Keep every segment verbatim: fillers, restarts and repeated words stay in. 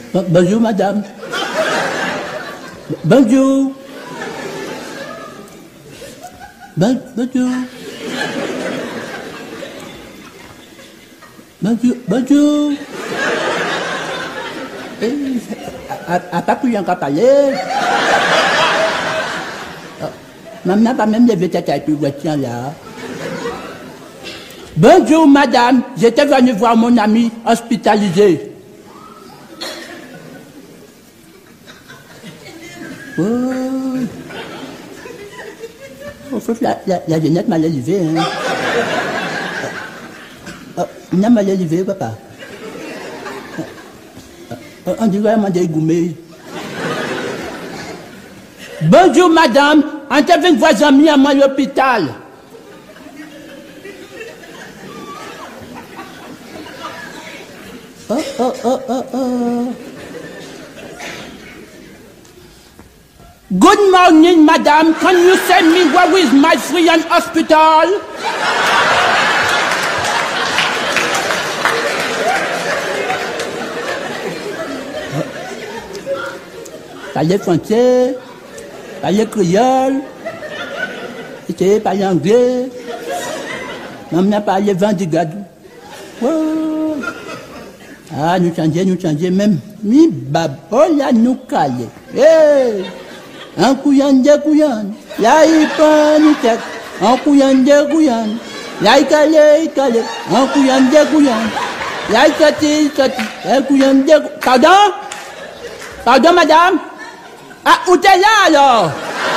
Bonjour, madame. Bonjour. Bon, bonjour. Bonjour. Bonjour. Eh, à pas plus qu'à parler. Maman n'a pas même levé tête avec le voiture là. Bonjour, madame. J'étais venu voir mon ami hospitalisé. Oh. Oh, faut que la, la, la jeunette m'a levé, hein. Oh, non, m'a levé, papa. Oh, on dirait qu'elle m'a dégoumé. Bonjour, madame. On te vient voir amis à moi à l'hôpital. Oh, oh, oh, oh, oh. Good morning, madam. Can you send me where is my friend hospital? Parlez français, parlez créole, essayez parler anglais. Maman parlé vendigadou. Oh. Ah, nous changeons, nous changeons même. Mi bab, oh là, nous calé. Hey! Un couillan de couillan, là il prend une tête, un couillan de couillan, là il calé, il calé, un couillan de couillan, là il sorti, il sorti, un couillan de couillan. Pardon? Pardon, madame? Ah, où t'es là alors?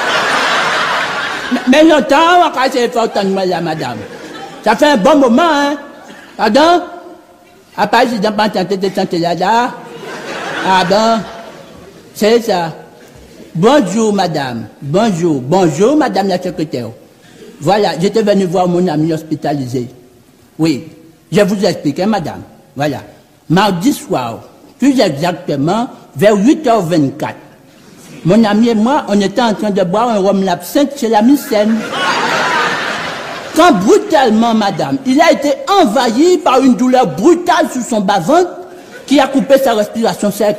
Mais longtemps, on va casser fort moi là, madame. Ça fait un bon moment, hein? Pardon? À part si j'ai pas tenté de santé là, là. Ah bon? C'est ça. Bonjour, madame. Bonjour. Bonjour, madame la secrétaire. Voilà, j'étais venu voir mon ami hospitalisé. Oui, je vous explique, hein, madame. Voilà. Mardi soir, plus exactement, vers huit heures vingt-quatre, mon ami et moi, on était en train de boire un rhum l'absinthe chez la Mycène. Quand brutalement, madame, il a été envahi par une douleur brutale sur son bas-ventre qui a coupé sa respiration sec.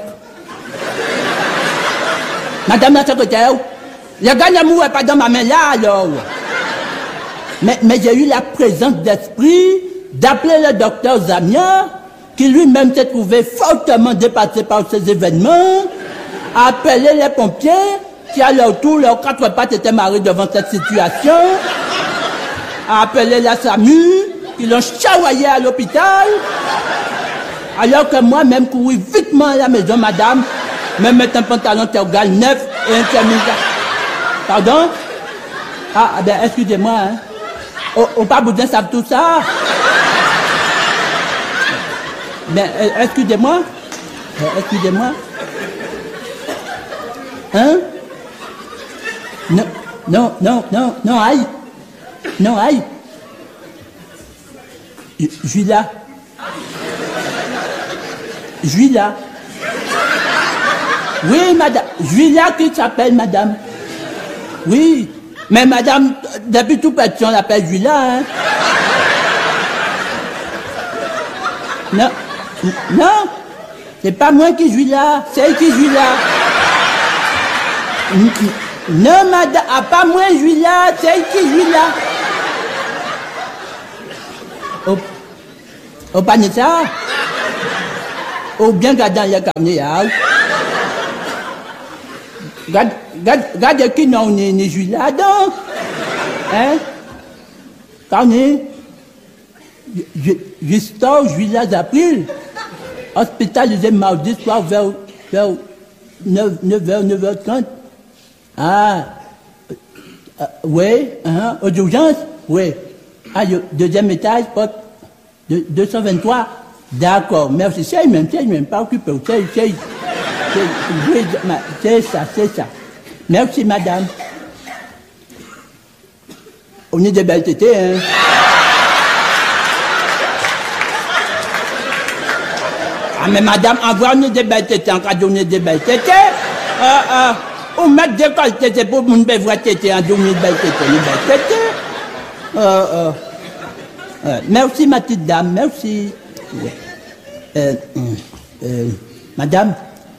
Madame la secrétaire, le gars d'amour n'est pas dans ma main là alors. Mais, mais j'ai eu la présence d'esprit d'appeler le docteur Zamia, qui lui-même s'est trouvé fortement dépassé par ces événements, à appeler les pompiers, qui à leur tour, leurs quatre pattes étaient marrés devant cette situation, à appeler la SAMU, qui l'ont chavoyé à l'hôpital, alors que moi-même couru vitement à la maison, madame, me mettre un pantalon tergal neuf et un chemise. Pardon? Ah, ben, excusez-moi, hein. Au, au pas besoin de savoir tout ça. Ben, euh, excusez-moi. Euh, excusez-moi. Hein? Non, non, non, non, non, aïe. Non, aïe. Je suis là. Je suis là. Oui, madame. Je suis là qui s'appelle madame. Oui. Mais madame, depuis tout petit, on l'appelle Julia, hein. Non. Non. C'est pas moi qui suis là. C'est elle qui suis là. Non, madame. Ah, pas moi, je suis là. C'est elle qui suis là. Oh. Oh, pas ça. Oh, bien gardant les caméras. Gade, gade, gade qui non ni ni juillet là-dedans. Hein? Quand on est jusqu'au juillet d'avril, hospitalisé mardi soir vers, vers neuf heures, neuf heures trente. Ah, euh, oui, hein, aux urgences, oui. Ah, deuxième étage, porte deux cent vingt-trois. D'accord, merci. C'est même, c'est même pas occupé. C'est, c'est, c'est ça, c'est ça. Merci, madame. On est des belles tétées, hein. Ah, mais madame, avoir des belles tétées, en cas donné des belles tétées, euh, euh, on met des belles tétées pour une belle voix tétée, en donner des belles tétées, des belles tétées. Euh, euh, euh, merci, ma petite dame, merci. Euh, euh, madame,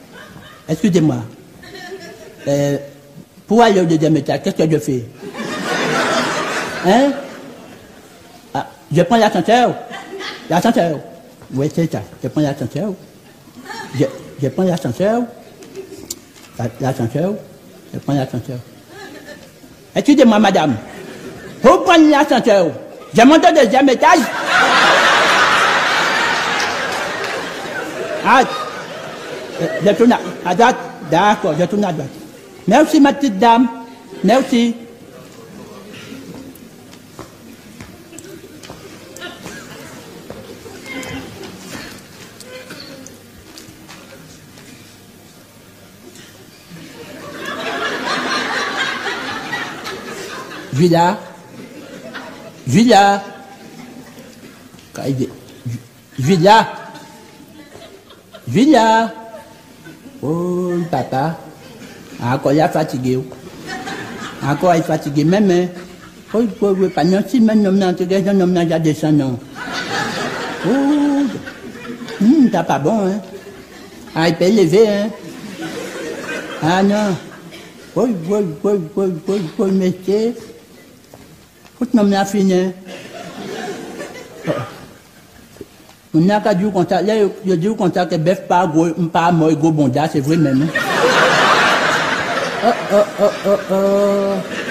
Excusez-moi. Euh, pour aller au deuxième étage, qu'est-ce que je fais? Hein? Ah, je prends l'ascenseur. L'ascenseur. Oui, c'est ça. Je prends l'ascenseur. Je, je prends l'ascenseur. L'ascenseur. Je prends l'ascenseur. Excusez-moi, madame. Vous prenez l'ascenseur. Je monte au deuxième étage. Ah, je tourne à droite. D'accord, je tourne à droite. Merci, ma petite dame. Merci. Julia. Julia. Julia. Julia. Oh, papa. Encore il est fatigué. Encore il est fatigué. Même, oh, oh, oh, pas non, si même, non, non, tu regardes, non, non, j'ai descendu, non. Oh, hum, t'as pas bon, hein. Ah, il peut lever, hein. Ah, non. Oh, oh, oh, oh, oh, oh, monsieur. Faut que nous fini. On n'a qu'à dire qu'on t'a, là, je dis qu'on t'a que bœuf pas gros, pas moi, gros bonda, c'est vrai même. Oh, oh, oh, oh, oh.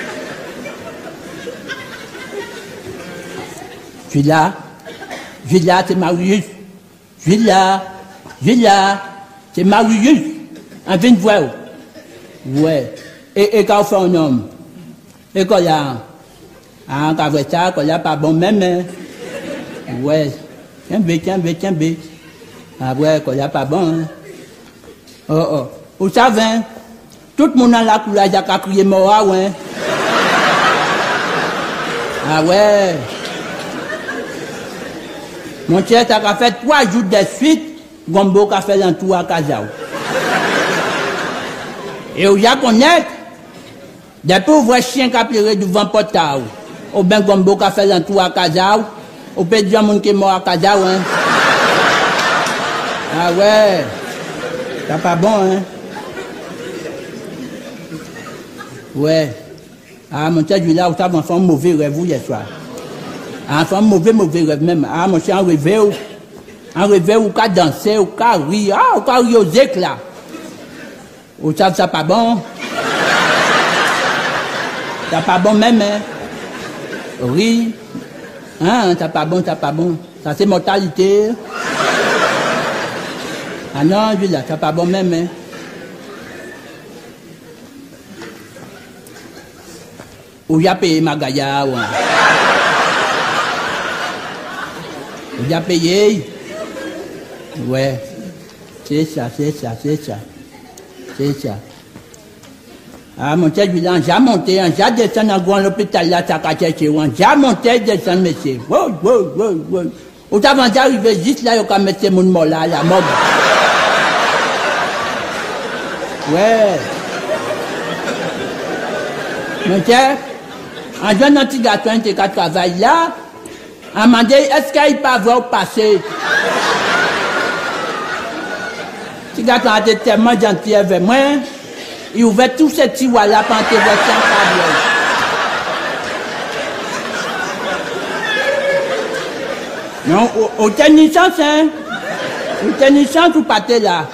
Je suis là. Je suis là, c'est Marius. Je suis là. Je suis là. C'est Marius. On vient de voir. Ouais. Et, et quand on fait un homme. Et quand il y a, ah, quand il y a, quand il y a pas bon même, ouais. Tiens, bé, tiens, bé, tiens, bé. Ah ouais, quand il n'y a pas bon, hein. Oh, oh. Vous savez, tout le monde a la couleur, il a qu'à crier mort, ouais. Ah ouais. Mon cher, t'as qu'à faire trois jours de suite, Gombo qu'a fait l'entour à Kazao. Et où y a connaître, des pauvres chiens qui ont pleuré devant Portao. Au ben Gombo qu'a fait l'entour à Kazao. Au peut dire mon qui est mort à Kazao, hein. Ah ouais. C'est pas bon, hein. Ouais. Ah, mon cher, là, vous savez, on fait un mauvais rêve, hier soir. Ah, on fait un mauvais, mauvais rêve même. Ah, mon cher, un rêve, un rêve où qu'à danser, où qu'à rire, ah, où qu'à rire aux éclats. Vous savez, ça pas bon. Ça pas bon même, hein. Oui. Hein, ça pas bon, ça pas bon. Ça c'est mortalité. Ah non, je là, ça pas bon même, hein. Où y a payé ma gaïa, ouais. Où y a payé. Ouais. C'est ça, c'est ça, c'est ça. C'est ça. Ah, mon cher Julien, j'ai monté, j'ai descendu dans grand l'hôpital là, ça a cherché, j'ai monté, descendu, monsieur. Wow, wow, wow, wow. Au avant d'arriver juste là, il y a mettre mon mort là, la mort. Ouais. Mon cher, un jeune petit garçon qui travaille là, a demandé, est-ce qu'il peut avoir passé? Ce garçon a été tellement gentil avec moi. Il ouvert tous ces tiroirs là pour entrer vers cinq tables. Non, au tennis chance, hein. Au tennis chance, ou partez là.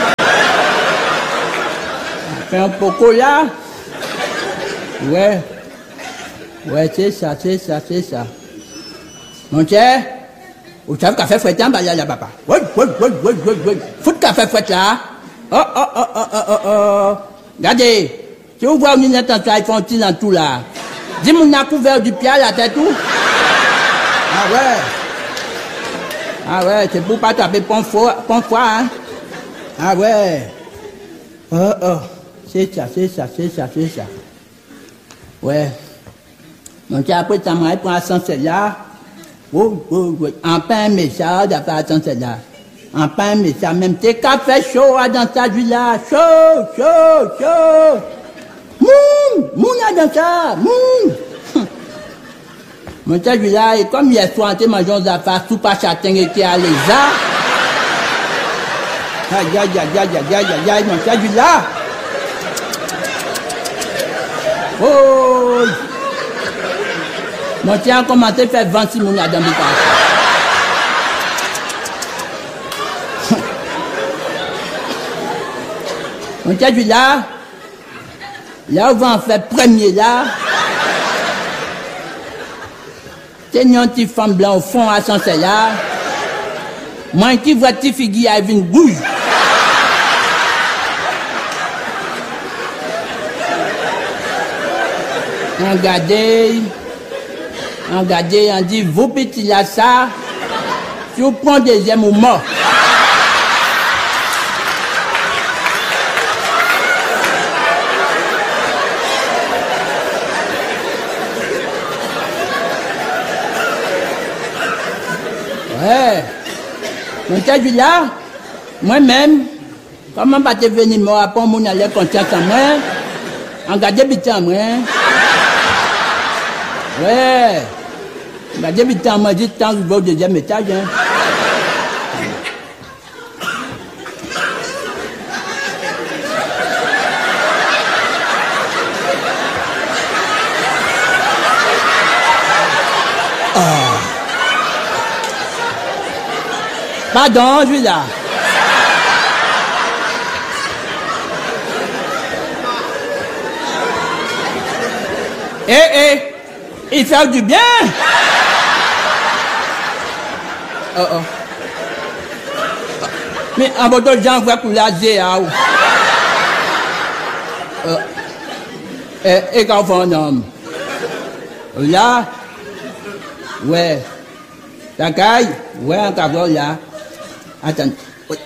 Fait un poco là. Ouais. Ouais, c'est ça, c'est ça, c'est ça. Mon cher, vous savez café fouette en bas là, papa. Oui, oui, oui, oui, oui, oui. Fout café fouette là. Oh, oh, oh, oh, oh, oh, oh. Regardez, si vous voyez une intention, ils font un dans tout là. Dis-moi, on a couvert du pied à la tête tout. Ah ouais. Ah ouais, c'est pour pas taper pont foie, hein. Ah ouais. Oh, oh. C'est ça, c'est ça, c'est ça, c'est ça. Ouais. Donc après, ça m'a pris un ascenseur là. Oh, oh, oh. En pain, mais ça, d'après ascenseur là. En pain, mais ça même, t'es qu'à faire chaud dans ta vie là. Chaud, chaud, chaud. Moum, moum là dans ça, moum. Mon cher là, et comme hier soir, t'es mangé aux affaires, tout pas châtain et qui a les arts. Aïe, aïe, aïe, aïe, aïe, aïe, aïe, aïe, mon chat du là. Oh! Mon chat a commencé à faire vingt-six mounes à Dambika. Mon chat du là. Là, on va en faire premier là. C'est une petite femme blanche au fond à son là. Moi qui vois tes figues avec une bouille. Regardez, regardez, on dit, vous petit là ça, si vous prenez deuxième ou mort. Ouais. Mon cas du là, moi-même, comment va te venir moi après mon aller confiance en moi, regardez bien moi. Ouais. Regardez bien moi, j'ai tant de au deuxième étage. Hein. Pardon, je suis là. Eh, eh, il fait du bien. Oh, oh. Mais en votre gens voient pour la G A O. Eh, et quand on homme. Là, ouais. La caille, ouais, un caveau là. Attends. Oui.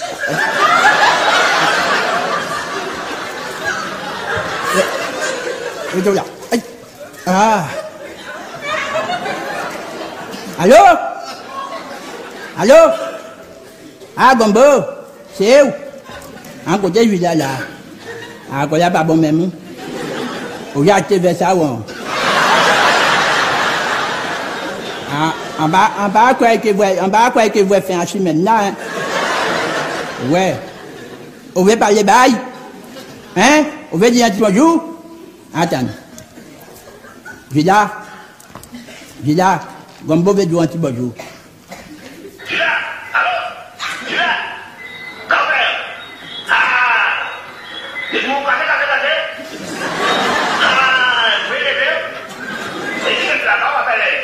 Oui, là. Aïe. Ah. Allô? Allô? Ah, Gombo, c'est où? En côté, je suis là, là. Ah, quoi, là, pas bon même. Où y a été vers ça, ou? Ah, en bas, en bas, quoi que vous, en bas, quoi que vous faites un chemin maintenant, hein? Ouais. Vous voulez parler bail? Hein? Vous voulez dire un petit bonjour? Attends. Villa. Villa. Gombo veut dire un petit bonjour. Villa. Allô? Villa. Grand-père. Ah! Dites-moi, cassez, cassez, cassez. Ah, vous voulez l'aider? Et c'est là, on va faire l'aider.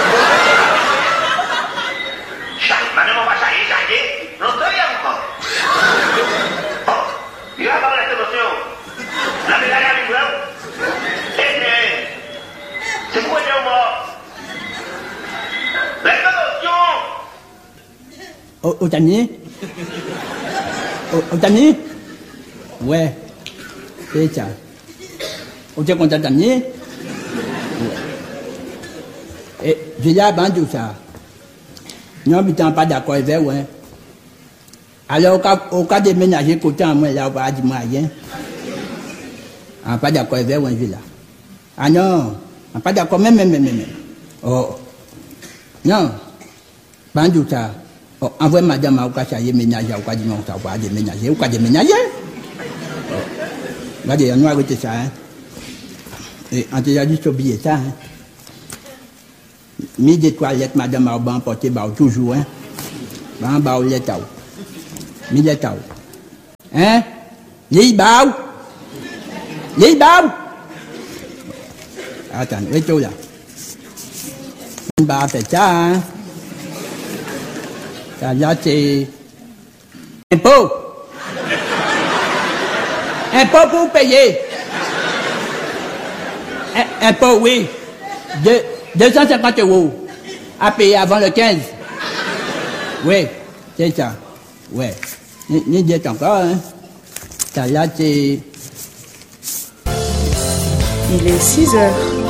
Maintenant, on va changer, changer. Non, c'est rien encore. Oh, il va parler de l'émotion. La médaille avec vous. C'est pourquoi il est mort. L'émotion. Au Tani? Au Tani? Ouais. C'est ça. Au Tani, on Tani? Et j'ai dit à Bandou ça. Non, mais tu n'es pas d'accord avec moi. Alors, au cas de ménager côté en moi, là, on va dire rien. On n'est pas d'accord avec moi, là. Ah non, on n'est pas d'accord, même, même, même, même. Oh. Non. Bandou ça. Oh, envoie madame au cas de ménager, au cas de non, ça va déménager, au cas de ménager. Regardez, on va arrêter ça, hein. Et on t'a dit oublier ça, hein. Mis des toilettes, madame, a emporté toujours, hein. Ban bao les tao. Mis les tao. Hein? Les bao. Les bao. Attends, oui, tout là. On va faire ça, hein. Ça, là, c'est. Impôt. Impôt pour payer. Impôt, oui. De. deux cent cinquante euros à payer avant le quinze. Oui, c'est ça. Oui. Ni dit encore, hein. Ça là, c'est. Il est six heures.